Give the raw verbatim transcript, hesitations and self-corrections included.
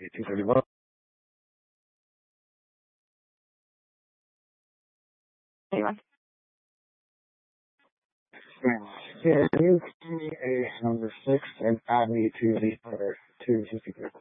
two thirty-one. Anyone? Yeah, can you give me a number six and add me to the order two fifty-three?